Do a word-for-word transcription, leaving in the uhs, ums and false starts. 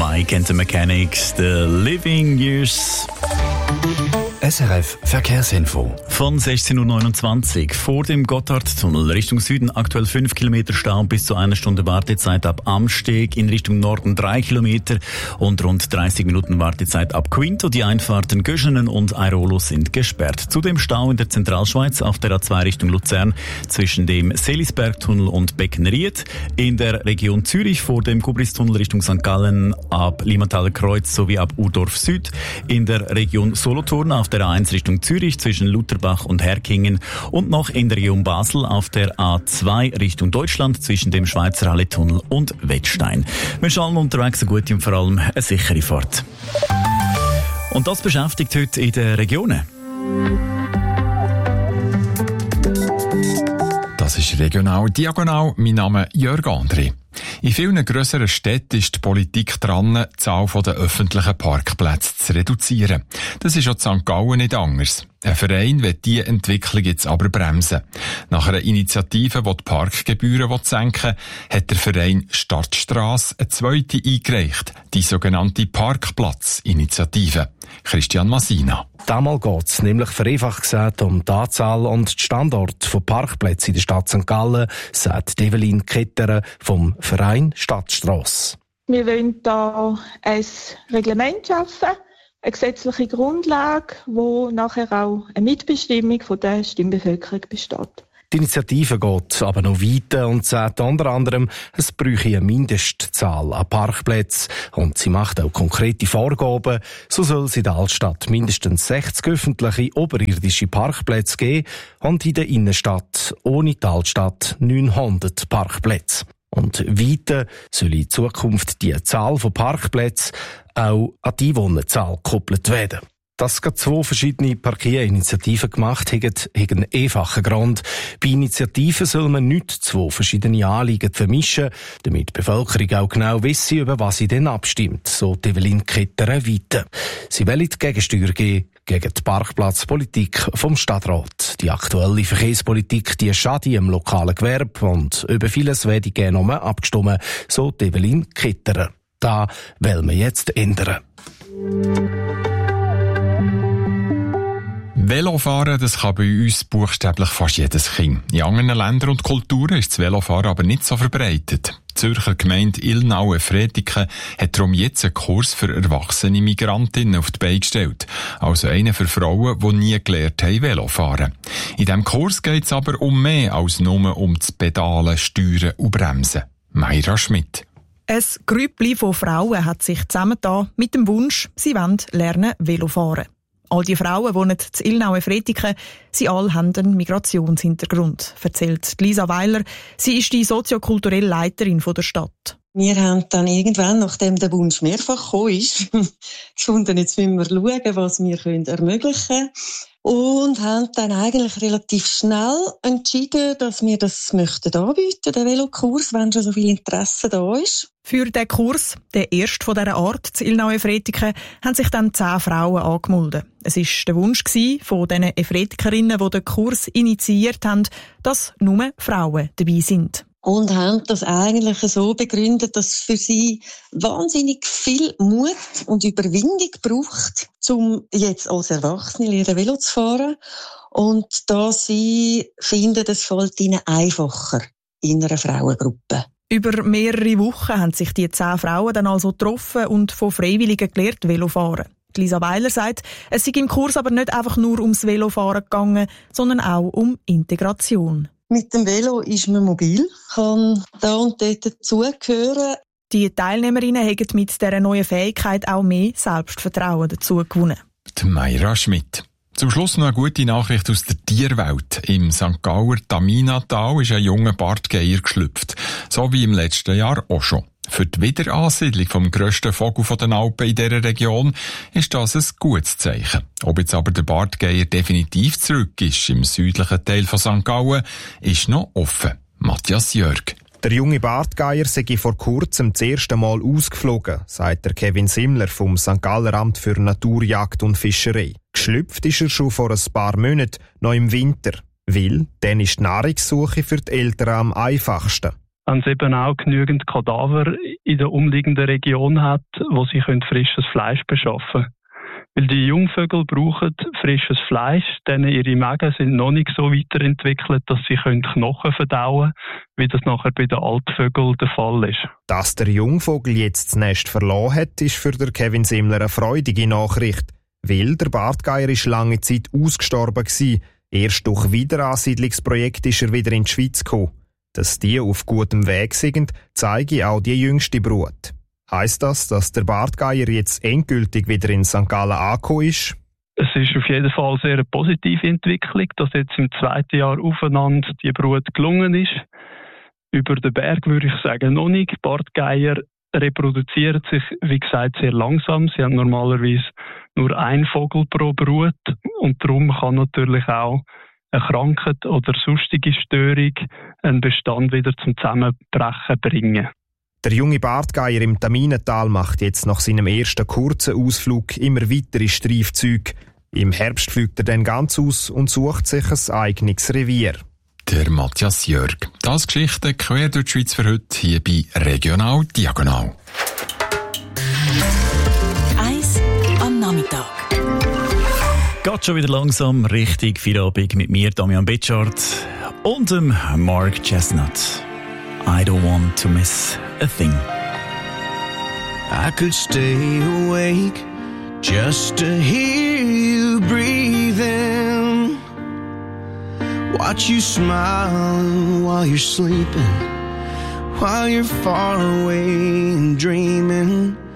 Mike and the Mechanics, The Living Years. S R F Verkehrsinfo. Von sechzehn Uhr neunundzwanzig vor dem Gotthardtunnel Richtung Süden aktuell fünf Kilometer Stau bis zu einer Stunde Wartezeit ab Amsteg, in Richtung Norden drei Kilometer und rund dreißig Minuten Wartezeit ab Quinto. Die Einfahrten Göschenen und Airolo sind gesperrt. Zudem Stau in der Zentralschweiz auf der A zwei Richtung Luzern zwischen dem Selisbergtunnel und Beckenried, in der Region Zürich vor dem Kubristunnel Richtung Sankt Gallen ab Limataler Kreuz sowie ab Urdorf Süd, in der Region Solothurn auf der A eins Richtung Zürich zwischen Lutherbach und Herkingen und noch in der Region Basel auf der A zwei Richtung Deutschland zwischen dem Schweizer Halletunnel und Wettstein. Wir wünschen allen unterwegs eine gute und vor allem eine sichere Fahrt. Und das beschäftigt heute in den Regionen. Das ist regional diagonal. Mein Name ist Jörg André. In vielen grösseren Städten ist die Politik dran, die Zahl der öffentlichen Parkplätze zu reduzieren. Das ist auch in Sankt Gallen nicht anders. Ein Verein will diese Entwicklung jetzt aber bremsen. Nach einer Initiative, die die Parkgebühren senken will, hat der Verein Stadtstrasse eine zweite eingereicht, die sogenannte Parkplatzinitiative. Christian Massina. Damals geht es nämlich vereinfacht gesagt um die Anzahl und die Standorte von Parkplätzen in der Stadt Sankt Gallen, sagt Evelyn Ketterer vom Verein Stadtstrasse. Wir wollen hier ein Reglement schaffen, eine gesetzliche Grundlage, wo nachher auch eine Mitbestimmung von der Stimmbevölkerung besteht. Die Initiative geht aber noch weiter und sagt unter anderem, es bräuchte eine Mindestzahl an Parkplätzen und sie macht auch konkrete Vorgaben. So soll es in der Altstadt mindestens sechzig öffentliche oberirdische Parkplätze geben und in der Innenstadt ohne die Altstadt neunhundert Parkplätze. Und weiter soll in Zukunft die Zahl von Parkplätzen auch an die Einwohnerzahl gekoppelt werden. Dass gerade zwei verschiedene Parkierinitiativen gemacht haben, hat einen einfachen Grund. Bei Initiativen soll man nicht zwei verschiedene Anliegen vermischen, damit die Bevölkerung auch genau wisse, über was sie denn abstimmt, so Evelyn Ketterer weiter. Sie wollen die Gegensteuer geben gegen die Parkplatzpolitik vom Stadtrat. Die aktuelle Verkehrspolitik, die schadet im lokalen Gewerbe und über vieles werde gerne nochmal abgestimmt, so Evelyn Ketterer. Da wollen wir jetzt ändern. Velofahren, das kann bei uns buchstäblich fast jedes Kind. In anderen Ländern und Kulturen ist das Velofahren aber nicht so verbreitet. Die Zürcher Gemeinde Ilnaue-Fretiken hat darum jetzt einen Kurs für erwachsene Migrantinnen auf die Beine gestellt. Also einen für Frauen, die nie gelernt haben, Velofahren. In diesem Kurs geht es aber um mehr als nur um das Pedalen, Steuern und Bremsen. Mayra Schmidt. Ein Grüppli von Frauen hat sich zusammengetan mit dem Wunsch, sie wollen lernen Velofahren. All die Frauen wohnen in Ilnaue-Fretiken. Sie alle haben einen Migrationshintergrund, erzählt Lisa Weiler. Sie ist die soziokulturelle Leiterin der Stadt. Wir haben dann irgendwann, nachdem der Wunsch mehrfach gekommen ist, gefunden, jetzt müssen wir schauen, was wir ermöglichen können. Und haben dann eigentlich relativ schnell entschieden, dass wir das möchten anbieten, den Velokurs, wenn schon so viel Interesse da ist. Für den Kurs, der erste von dieser Art zu Ilnaue-Fretiken, haben sich dann zehn Frauen angemeldet. Es war der Wunsch von diesen Efretikerinnen, die den Kurs initiiert haben, dass nur Frauen dabei sind. Und haben das eigentlich so begründet, dass es für sie wahnsinnig viel Mut und Überwindung braucht, um jetzt als Erwachsene lernen Velo zu fahren. Und da sie finden, es fällt ihnen einfacher in einer Frauengruppe. Über mehrere Wochen haben sich die zehn Frauen dann also getroffen und von Freiwilligen gelernt Velofahren. Lisa Weiler sagt, es sei im Kurs aber nicht einfach nur ums Velofahren gegangen, sondern auch um Integration. Mit dem Velo ist man mobil, kann da und dort dazugehören. Die Teilnehmerinnen haben mit dieser neuen Fähigkeit auch mehr Selbstvertrauen dazu gewonnen. Die Mayra Schmidt. Zum Schluss noch eine gute Nachricht aus der Tierwelt. Im Sankt Gauer Taminatal ist ein junger Bartgeier geschlüpft. So wie im letzten Jahr auch schon. Für die Wiederansiedlung vom grössten Vogel der Alpen in dieser Region ist das ein gutes Zeichen. Ob jetzt aber der Bartgeier definitiv zurück ist im südlichen Teil von Sankt Gallen, ist noch offen. Matthias Jörg. Der junge Bartgeier sei vor kurzem das erste Mal ausgeflogen, sagt der Kevin Simmler vom Sankt Galler Amt für Naturjagd und Fischerei. Geschlüpft ist er schon vor ein paar Monaten, noch im Winter. Weil dann ist die Nahrungssuche für die Eltern am einfachsten. wenn es eben auch genügend Kadaver in der umliegenden Region hat, wo sie frisches Fleisch beschaffen können. Weil die Jungvögel brauchen frisches Fleisch, denn ihre Mägen sind noch nicht so weiterentwickelt, dass sie Knochen verdauen können, wie das nachher bei den Altvögeln der Fall ist. Dass der Jungvogel jetzt das Nest verloren hat, ist für Kevin Simmler eine freudige Nachricht. Weil der Bartgeier ist lange Zeit ausgestorben war. Erst durch Wiederansiedlungsprojekt ist er wieder in die Schweiz gekommen. Dass die auf gutem Weg sind, zeige auch die jüngste Brut. Heisst das, dass der Bartgeier jetzt endgültig wieder in Sankt Gallen angekommen ist? Es ist auf jeden Fall sehr eine positive Entwicklung, dass jetzt im zweiten Jahr aufeinander die Brut gelungen ist. Über den Berg würde ich sagen noch nicht. Bartgeier reproduzieren sich, wie gesagt, sehr langsam. Sie haben normalerweise nur ein Vogel pro Brut und darum kann natürlich auch eine Krankheit oder sonstige Störung einen Bestand wieder zum Zusammenbrechen bringen. Der junge Bartgeier im Taminental macht jetzt nach seinem ersten kurzen Ausflug immer weitere Streifzüge. Im Herbst fliegt er dann ganz aus und sucht sich ein eigenes Revier. Der Matthias Jörg. Das Geschichte quer durch die Schweiz für heute hier bei Regional Diagonal. Eins am Nachmittag. Geht schon wieder langsam Richtung Feierabend mit mir, Damian Betschart und dem Mark Chestnut. I don't want to miss a thing. I could stay awake just to hear you breathing. Watch you smile while you're sleeping, while you're far away and dreaming.